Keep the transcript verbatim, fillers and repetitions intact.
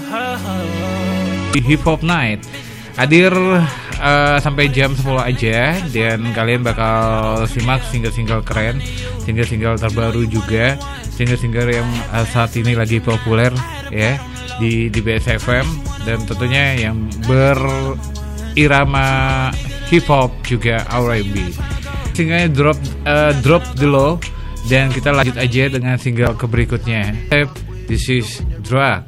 di Hip Hop Night. Hadir uh, sampai jam sepuluh aja, dan kalian bakal simak single-single keren, single-single terbaru juga, single-single yang uh, saat ini lagi populer ya di di B S F M, dan tentunya yang berirama hip hop juga R and B. Singlenya drop uh, drop the low, dan kita lanjut aja dengan single ke berikutnya. This is Drag.